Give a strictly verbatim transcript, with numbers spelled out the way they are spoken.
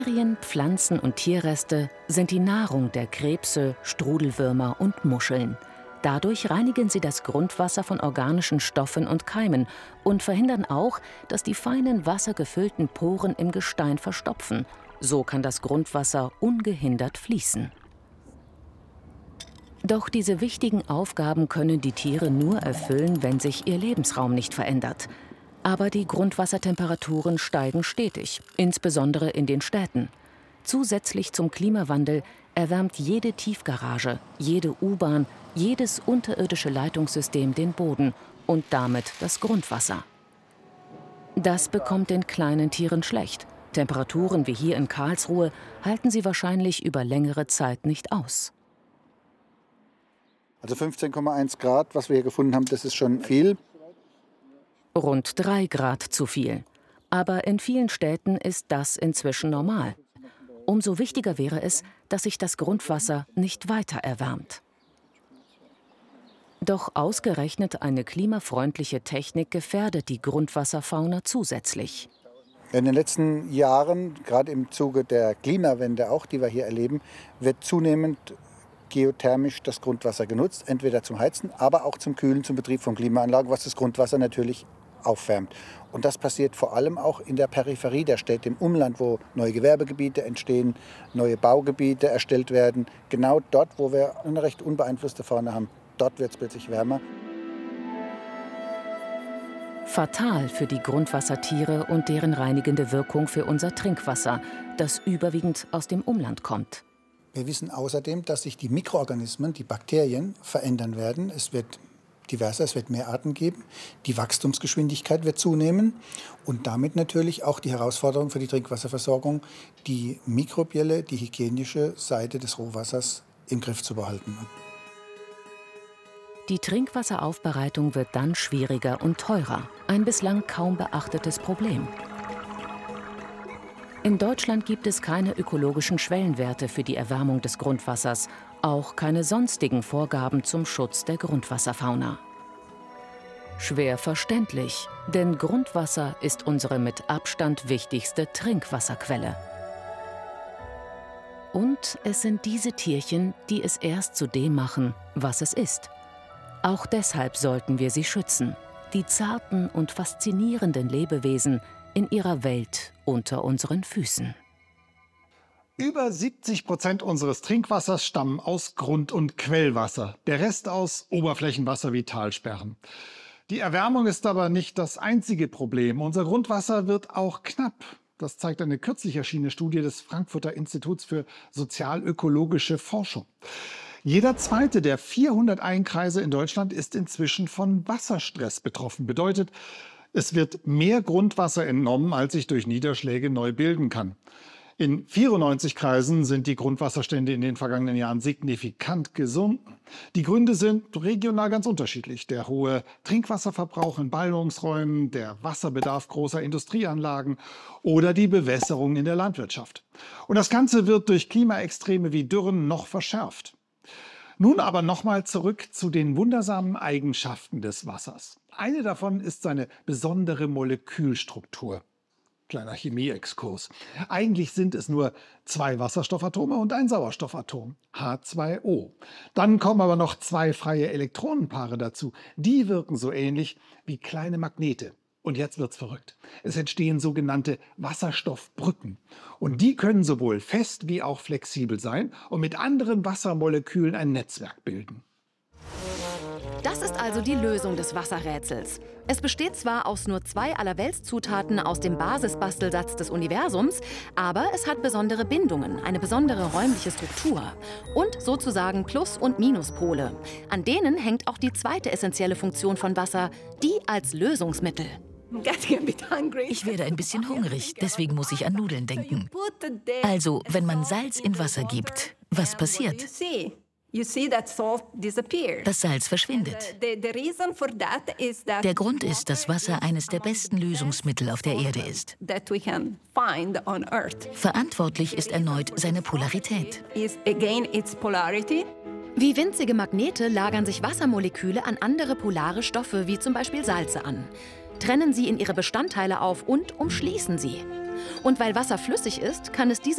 Bakterien, Pflanzen und Tierreste sind die Nahrung der Krebse, Strudelwürmer und Muscheln. Dadurch reinigen sie das Grundwasser von organischen Stoffen und Keimen und verhindern auch, dass die feinen wassergefüllten Poren im Gestein verstopfen. So kann das Grundwasser ungehindert fließen. Doch diese wichtigen Aufgaben können die Tiere nur erfüllen, wenn sich ihr Lebensraum nicht verändert. Aber die Grundwassertemperaturen steigen stetig, insbesondere in den Städten. Zusätzlich zum Klimawandel erwärmt jede Tiefgarage, jede U-Bahn, jedes unterirdische Leitungssystem den Boden und damit das Grundwasser. Das bekommt den kleinen Tieren schlecht. Temperaturen wie hier in Karlsruhe halten sie wahrscheinlich über längere Zeit nicht aus. Also fünfzehn Komma eins Grad, was wir hier gefunden haben, das ist schon viel. Rund drei Grad zu viel. Aber in vielen Städten ist das inzwischen normal. Umso wichtiger wäre es, dass sich das Grundwasser nicht weiter erwärmt. Doch ausgerechnet eine klimafreundliche Technik gefährdet die Grundwasserfauna zusätzlich. In den letzten Jahren, gerade im Zuge der Klimawende auch, die wir hier erleben, wird zunehmend geothermisch das Grundwasser genutzt, entweder zum Heizen, aber auch zum Kühlen, zum Betrieb von Klimaanlagen, was das Grundwasser natürlich aufwärmt. Und das passiert vor allem auch in der Peripherie der Städte, im Umland, wo neue Gewerbegebiete entstehen, neue Baugebiete erstellt werden. Genau dort, wo wir eine recht unbeeinflusste Fauna haben, dort wird es plötzlich wärmer. Fatal für die Grundwassertiere und deren reinigende Wirkung für unser Trinkwasser, das überwiegend aus dem Umland kommt. Wir wissen außerdem, dass sich die Mikroorganismen, die Bakterien, verändern werden. Es wird diverser, es wird mehr Arten geben. Die Wachstumsgeschwindigkeit wird zunehmen und damit natürlich auch die Herausforderung für die Trinkwasserversorgung, die mikrobielle, die hygienische Seite des Rohwassers im Griff zu behalten. Die Trinkwasseraufbereitung wird dann schwieriger und teurer, ein bislang kaum beachtetes Problem. In Deutschland gibt es keine ökologischen Schwellenwerte für die Erwärmung des Grundwassers, auch keine sonstigen Vorgaben zum Schutz der Grundwasserfauna. Schwer verständlich, denn Grundwasser ist unsere mit Abstand wichtigste Trinkwasserquelle. Und es sind diese Tierchen, die es erst zu dem machen, was es ist. Auch deshalb sollten wir sie schützen, die zarten und faszinierenden Lebewesen in ihrer Welt unter unseren Füßen. Über siebzig Prozent unseres Trinkwassers stammen aus Grund- und Quellwasser, der Rest aus Oberflächenwasser wie Talsperren. Die Erwärmung ist aber nicht das einzige Problem. Unser Grundwasser wird auch knapp. Das zeigt eine kürzlich erschienene Studie des Frankfurter Instituts für sozialökologische Forschung. Jeder zweite der vierhunderteins Kreise in Deutschland ist inzwischen von Wasserstress betroffen. Bedeutet, es wird mehr Grundwasser entnommen, als sich durch Niederschläge neu bilden kann. In vierundneunzig Kreisen sind die Grundwasserstände in den vergangenen Jahren signifikant gesunken. Die Gründe sind regional ganz unterschiedlich. Der hohe Trinkwasserverbrauch in Ballungsräumen, der Wasserbedarf großer Industrieanlagen oder die Bewässerung in der Landwirtschaft. Und das Ganze wird durch Klimaextreme wie Dürren noch verschärft. Nun aber nochmal zurück zu den wundersamen Eigenschaften des Wassers. Eine davon ist seine besondere Molekülstruktur. Kleiner Chemieexkurs. Eigentlich sind es nur zwei Wasserstoffatome und ein Sauerstoffatom, H zwei O. Dann kommen aber noch zwei freie Elektronenpaare dazu. Die wirken so ähnlich wie kleine Magnete. Und jetzt wird's verrückt. Es entstehen sogenannte Wasserstoffbrücken. Und die können sowohl fest wie auch flexibel sein und mit anderen Wassermolekülen ein Netzwerk bilden. Das ist also die Lösung des Wasserrätsels. Es besteht zwar aus nur zwei Allerweltszutaten aus dem Basisbastelsatz des Universums, aber es hat besondere Bindungen, eine besondere räumliche Struktur und sozusagen Plus- und Minuspole. An denen hängt auch die zweite essentielle Funktion von Wasser, die als Lösungsmittel. Ich werde ein bisschen hungrig, deswegen muss ich an Nudeln denken. Also, wenn man Salz in Wasser gibt, was passiert? Das Salz verschwindet. Der Grund ist, dass Wasser eines der besten Lösungsmittel auf der Erde ist. Verantwortlich ist erneut seine Polarität. Wie winzige Magnete lagern sich Wassermoleküle an andere polare Stoffe, wie zum Beispiel Salze, an, trennen sie in ihre Bestandteile auf und umschließen sie. Und weil Wasser flüssig ist, kann es diese